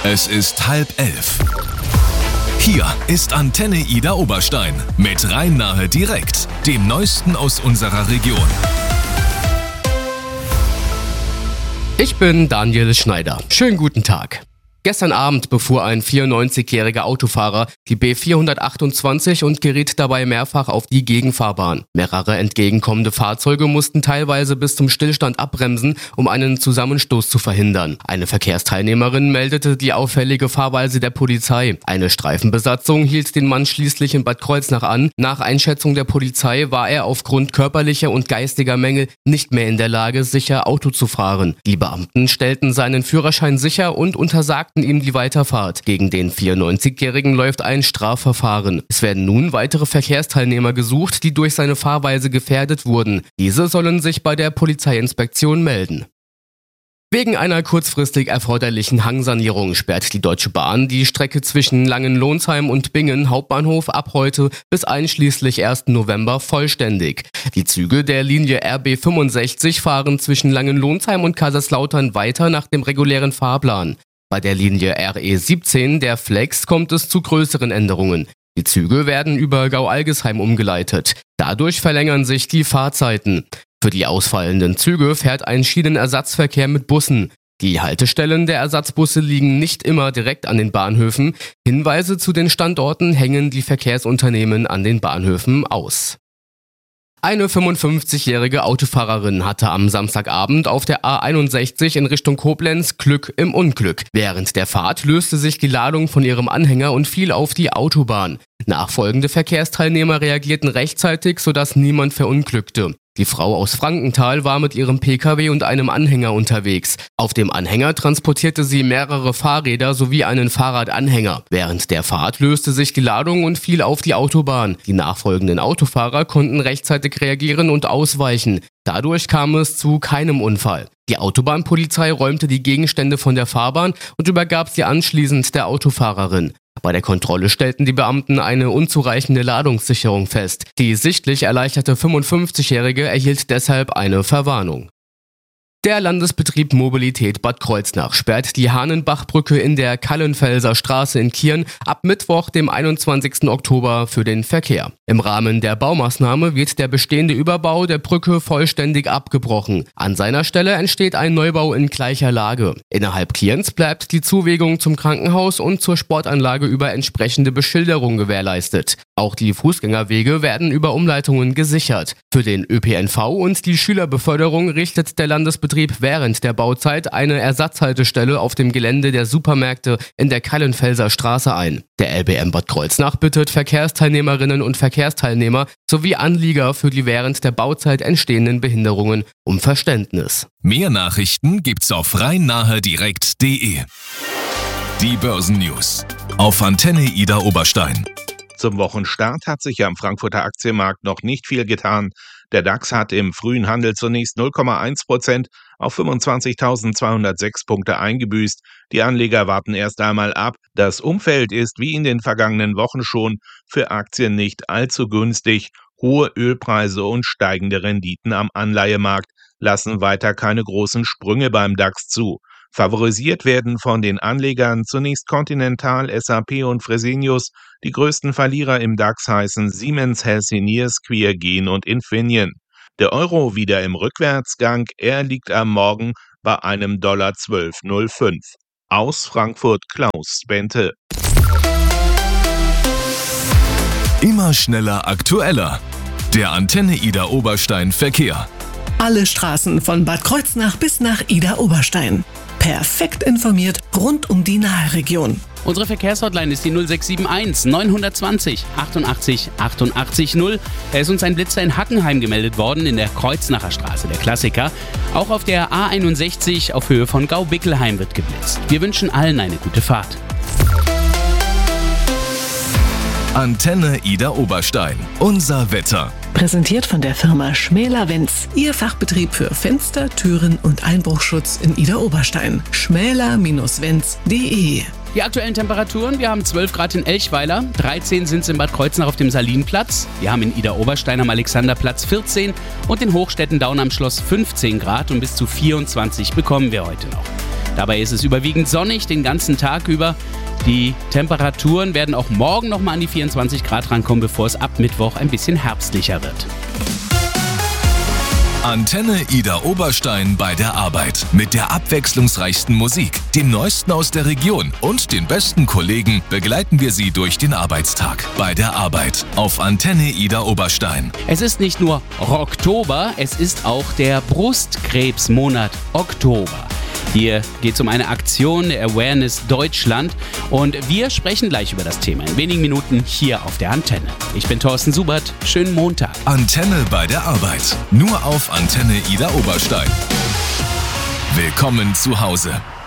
Es ist 10:30. Hier ist Antenne Ida Oberstein mit Rhein-Nahe direkt, dem Neuesten aus unserer Region. Ich bin Daniel Schneider. Schönen guten Tag. Gestern Abend befuhr ein 94-jähriger Autofahrer die B428 und geriet dabei mehrfach auf die Gegenfahrbahn. Mehrere entgegenkommende Fahrzeuge mussten teilweise bis zum Stillstand abbremsen, um einen Zusammenstoß zu verhindern. Eine Verkehrsteilnehmerin meldete die auffällige Fahrweise der Polizei. Eine Streifenbesatzung hielt den Mann schließlich in Bad Kreuznach an. Nach Einschätzung der Polizei war er aufgrund körperlicher und geistiger Mängel nicht mehr in der Lage, sicher Auto zu fahren. Die Beamten stellten seinen Führerschein sicher und untersagten ihm die Weiterfahrt. Gegen den 94-Jährigen läuft ein Strafverfahren. Es werden nun weitere Verkehrsteilnehmer gesucht, die durch seine Fahrweise gefährdet wurden. Diese sollen sich bei der Polizeiinspektion melden. Wegen einer kurzfristig erforderlichen Hangsanierung sperrt die Deutsche Bahn die Strecke zwischen Langenlonsheim und Bingen Hauptbahnhof ab heute bis einschließlich 1. November vollständig. Die Züge der Linie RB 65 fahren zwischen Langenlonsheim und Kaiserslautern weiter nach dem regulären Fahrplan. Bei der Linie RE 17, der Flex, kommt es zu größeren Änderungen. Die Züge werden über Gau-Algesheim umgeleitet. Dadurch verlängern sich die Fahrzeiten. Für die ausfallenden Züge fährt ein Schienenersatzverkehr mit Bussen. Die Haltestellen der Ersatzbusse liegen nicht immer direkt an den Bahnhöfen. Hinweise zu den Standorten hängen die Verkehrsunternehmen an den Bahnhöfen aus. Eine 55-jährige Autofahrerin hatte am Samstagabend auf der A61 in Richtung Koblenz Glück im Unglück. Während der Fahrt löste sich die Ladung von ihrem Anhänger und fiel auf die Autobahn. Nachfolgende Verkehrsteilnehmer reagierten rechtzeitig, sodass niemand verunglückte. Die Frau aus Frankenthal war mit ihrem Pkw und einem Anhänger unterwegs. Auf dem Anhänger transportierte sie mehrere Fahrräder sowie einen Fahrradanhänger. Während der Fahrt löste sich die Ladung und fiel auf die Autobahn. Die nachfolgenden Autofahrer konnten rechtzeitig reagieren und ausweichen. Dadurch kam es zu keinem Unfall. Die Autobahnpolizei räumte die Gegenstände von der Fahrbahn und übergab sie anschließend der Autofahrerin. Bei der Kontrolle stellten die Beamten eine unzureichende Ladungssicherung fest. Die sichtlich erleichterte 55-Jährige erhielt deshalb eine Verwarnung. Der Landesbetrieb Mobilität Bad Kreuznach sperrt die Hahnenbachbrücke in der Kallenfelser Straße in Kirn ab Mittwoch, dem 21. Oktober, für den Verkehr. Im Rahmen der Baumaßnahme wird der bestehende Überbau der Brücke vollständig abgebrochen. An seiner Stelle entsteht ein Neubau in gleicher Lage. Innerhalb Kirns bleibt die Zuwegung zum Krankenhaus und zur Sportanlage über entsprechende Beschilderung gewährleistet. Auch die Fußgängerwege werden über Umleitungen gesichert. Für den ÖPNV und die Schülerbeförderung richtet der Landesbetrieb während der Bauzeit eine Ersatzhaltestelle auf dem Gelände der Supermärkte in der Kallenfelser Straße ein. Der LBM Bad Kreuznach bittet Verkehrsteilnehmerinnen und Verkehrsteilnehmer sowie Anlieger für die während der Bauzeit entstehenden Behinderungen um Verständnis. Mehr Nachrichten gibt's auf rhein-nahe-direkt.de. Die Börsennews auf Antenne Ida Oberstein. Zum Wochenstart hat sich am Frankfurter Aktienmarkt noch nicht viel getan. Der DAX hat im frühen Handel zunächst 0,1% auf 25.206 Punkte eingebüßt. Die Anleger warten erst einmal ab. Das Umfeld ist wie in den vergangenen Wochen schon für Aktien nicht allzu günstig. Hohe Ölpreise und steigende Renditen am Anleihemarkt lassen weiter keine großen Sprünge beim DAX zu. Favorisiert werden von den Anlegern zunächst Continental, SAP und Fresenius. Die größten Verlierer im DAX heißen Siemens, Healthineers, Queergen und Infineon. Der Euro wieder im Rückwärtsgang. Er liegt am Morgen bei einem $12,05. Aus Frankfurt Klaus Bente. Immer schneller, aktueller. Der Antenne Ida Oberstein Verkehr. Alle Straßen von Bad Kreuznach bis nach Ida Oberstein. Perfekt informiert rund um die Naheregion. Unsere Verkehrshotline ist die 0671 920 88 88 0. Da ist uns ein Blitzer in Hackenheim gemeldet worden, in der Kreuznacher Straße, der Klassiker. Auch auf der A61 auf Höhe von Gau-Bickelheim wird geblitzt. Wir wünschen allen eine gute Fahrt. Antenne Ida Oberstein. Unser Wetter. Präsentiert von der Firma Schmäler-Wenz. Ihr Fachbetrieb für Fenster, Türen und Einbruchschutz in Ida Oberstein. schmäler-wenz.de. Die aktuellen Temperaturen: wir haben 12 Grad in Elchweiler, 13 sind es in Bad Kreuznach auf dem Salinplatz, wir haben in Ida Oberstein am Alexanderplatz 14 und in Hochstetten-Daun am Schloss 15 Grad und bis zu 24 bekommen wir heute noch. Dabei ist es überwiegend sonnig den ganzen Tag über. Die Temperaturen werden auch morgen nochmal an die 24 Grad rankommen, bevor es ab Mittwoch ein bisschen herbstlicher wird. Antenne Ida Oberstein bei der Arbeit. Mit der abwechslungsreichsten Musik, dem Neuesten aus der Region und den besten Kollegen begleiten wir Sie durch den Arbeitstag. Bei der Arbeit auf Antenne Ida Oberstein. Es ist nicht nur Rocktober, es ist auch der Brustkrebsmonat Oktober. Hier geht es um eine Aktion der Awareness Deutschland und wir sprechen gleich über das Thema in wenigen Minuten hier auf der Antenne. Ich bin Thorsten Subert, schönen Montag. Antenne bei der Arbeit, nur auf Antenne Ida Oberstein. Willkommen zu Hause.